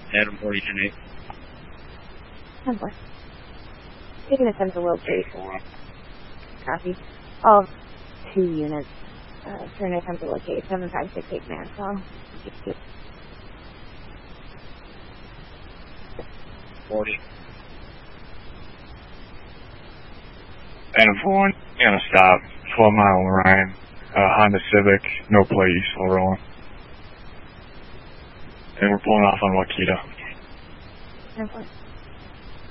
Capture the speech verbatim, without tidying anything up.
Adam forty, ten eight. ten four. Taking a ten to Will Street. Copy. All two units. Uh, trying to attempt to locate seven five six eight Maxwell. forty. Adam four, gonna stop. twelve mile Orion. Uh, Honda Civic, no plate, still rolling. And we're pulling off on Wakita. ten four.